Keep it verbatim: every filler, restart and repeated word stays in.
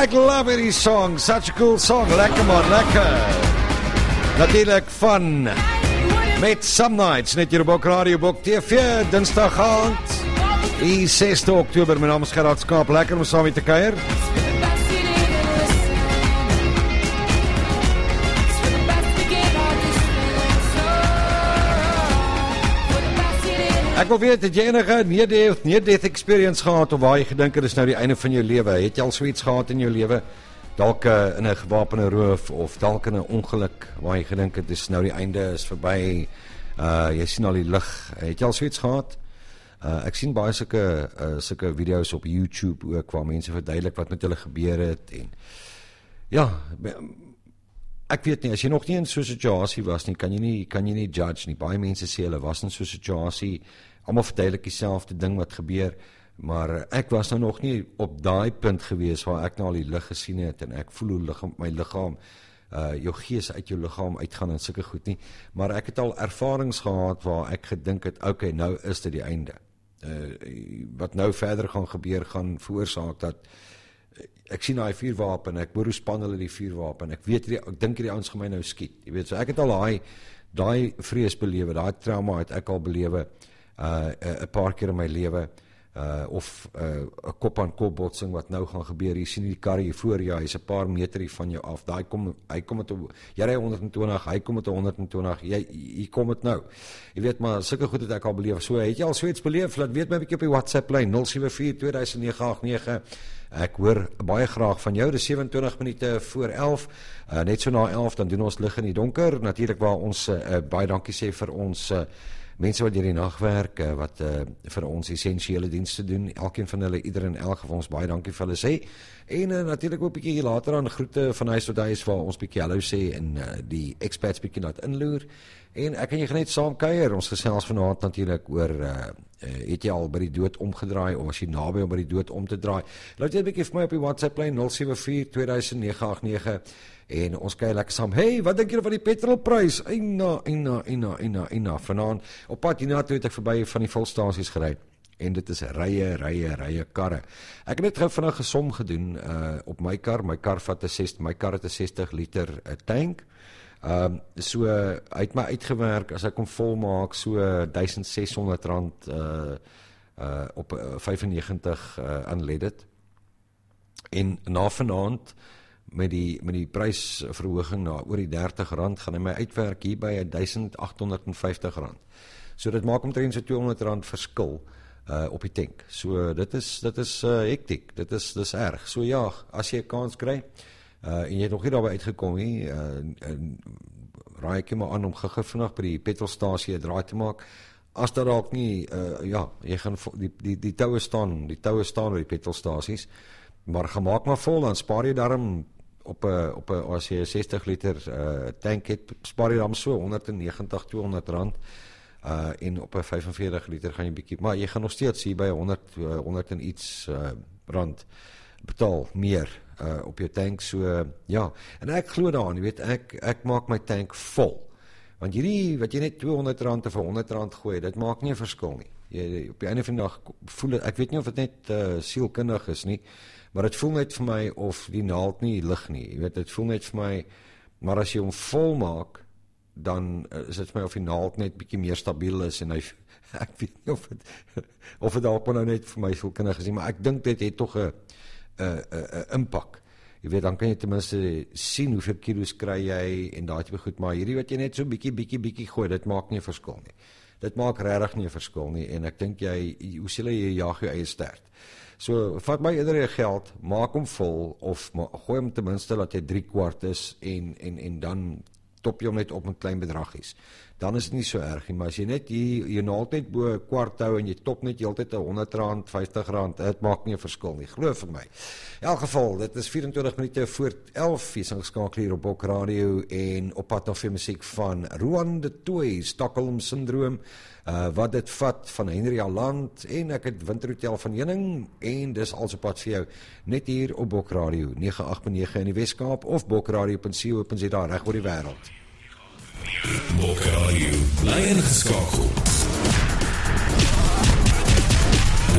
Ek love hierdie song, such a cool song, lekker man, lekker. Natuurlijk van met Some Nights, net hier op Bok Radio, Bok T V, dinsdag aand, die sesde Oktober, my naam is Gerard Skaap, lekker om saam mee te kuier. Ek wil weet, het jy enige near-death, near-death experience gehad, of waar jy gedink het, is nou die einde van jou lewe? Het jy al so iets gehad in jou lewe? Dalk uh, in 'n gewapende roof, of dalk in 'n ongeluk, waar jy gedink het, is nou die einde, is verby, uh, jy sien al die lig. Het jy al so iets gehad? Uh, ek sien baie sulke, uh, sulke video's op YouTube ook, waar mense verduidelik wat met hulle gebeur het, en ja, ek weet nie, as jy nog nie in so'n situasie was nie, kan jy nie, kan jy nie judge nie. Baie mense sê hulle was in so'n situasie, almal verduidelik dieselfde ding wat gebeur, maar ek was nou nog nie op daai punt gewees waar ek nou al die lig gesien het, en ek voel hoe lichaam, my lichaam, uh, jou gees uit jou lichaam uitgaan en sulke goed nie, maar ek het al ervarings gehad waar ek gedink het, oké, okay, nou is dit die einde. Uh, wat nou verder gaan gebeur, gaan veroorsaak dat ek sien daai vuurwapen, ek hoor hoe span hulle die vuurwapen, ek weet, die, ek dink die ouens gaan my nou skiet, jy weet, so ek het al daai, daai vrees belewe, daai trauma het ek al belewe, uh, 'n paar keer in my lewe, uh, of 'n uh, kop-aan-kop botsing wat nou gaan gebeur, jy sien die kar hier voor jou, hy is 'n paar meter hier van jou af, daai kom, hy kom met, jy ry honderd en twintig, hy kom met honderd en twintig, jy, jy kom het nou, jy weet, maar sulke goed het ek al beleef, so het jy al so iets beleef, laat weet my bykie op die WhatsApp lyn, nul sewe vier twee nege agt nege, ek hoor baie graag van jou, dis sewe en twintig minute voor elf, uh, net so na elf, dan doen ons lig in die donker, natuurlik waar ons, uh, baie dankie sê vir ons, uh, mense wat hier die nachtwerk, uh, wat uh, vir ons essentiële dienste doen, elkeen van hulle, ieder en elk van ons, baie dankie vir hulle sê, en uh, natuurlik ook bykie later aan groete van huis tot huis, waar ons bykie hallo sê, en uh, die expats bykie laat inloer, en ek en jy gaan net saam kuier, ons gesels vanaand natuurlik oor, uh, uh, het jy al by die dood omgedraai, of as jy naby om by die dood om te draai, laat jy bykie vir my op die WhatsApp lyn, nul sewe vier twee nege agt nege, en ons kuier lekker saam, hey, wat dink jy van die petrolprys, eina, eina, eina, eina, eina, vanavond, op pad hierna toe het ek verby van die volstasies gery, en dit is rye, rye, rye karre. Ek het net gou vinnig 'n som gedoen, uh, op my kar, my kar vat 'n sestig, my kar het 'n sestig liter uh, tank, Um, so, uh, hy het my uitgewerk, as ek hom vol maak, so duisend ses honderd rand uh, uh, op uh, vyfennegentig uh, unleaded. En na vanaand, met die, met die prysverhoging na oor die dertig rand, gaan hy my uitwerk hier by duisend agt honderd vyftig rand. So dit maak omtrent so tweehonderd rand verskil uh, op die tank. So dit is, dit is uh, hektiek, dit is, dit is erg. So ja, as jy 'n kans kry, Uh, en jy het nog nie daarby uitgekom nie, uh, en raai ek jy maar aan om gou vinnig by die petrolstasie 'n draai te maak, as daar dalk nie, uh, ja, jy gaan, die, die, die touwe staan, die touwe staan by die petrolstasies, maar gemaak maar vol, dan spaar jy daarom op 'n, op 'n, as jy 'n sestig liter uh, tank het, spaar jy daarom so honderdnegentig, tweehonderd rand, uh, en op 'n vyfenveertig liter gaan jy bietjie, maar jy gaan nog steeds hier by honderd, uh, honderd en iets uh, rand betaal meer, Uh, op jou tank, so, uh, ja, en ek glo daaraan, jy weet, ek, ek maak my tank vol, want hierdie, wat jy net tweehonderd rand of honderd rand gooi, dit maak nie 'n verskil nie, jy, op die einde van die dag, voel het, ek weet nie of het net uh, sielkundig is nie, maar het voel net vir my, of die naald nie lig nie, jy weet, het voel net vir my, maar as jy hom vol maak, dan uh, is het vir my of die naald net bietjie meer stabiel is, en hy, ek weet nie of het, of het dalk nou net vir my sielkundig is nie, maar ek dink dit het toch 'n Uh, uh, uh, impak. Jy weet, dan kan jy ten minste sien hoeveel kilo's kry jy en daai tipe goed, maar hierdie wat jy net so bietjie, bietjie, bietjie gooi, dit maak nie 'n verskil nie. Dit maak regtig nie 'n verskil nie, en ek dink jy, hoe sê jy, jaag jou eie stert. So, vat my eerder jou geld, maak hom vol, of ma, gooi hom ten minste dat jy drie kwart is, en, en, en dan top jy hom net op met klein bedragies. Dan is dit nie so erg nie, maar as jy net, jy, jy naald net bo kwart hou, en jy top net jy altyd honderd rand, vyftig rand, dit maak nie 'n verskil nie, glo vir my. In elk geval, dit is vyf en twintig minute voor elf, jy is ingeskakel hier op Bok Radio, en op pad na vir musiek van Ruan de Tooy, Stockholm Syndroom, uh, wat dit vat van Henry Aland, en ek het Winterhotel van Heuning, en dis als op pad vir jou, net hier op Bok Radio, nege agt punt nege in die Weskaap, of bokradio punt co punt za reg oor die wêreld. Bok Radio, bly ingeskakel.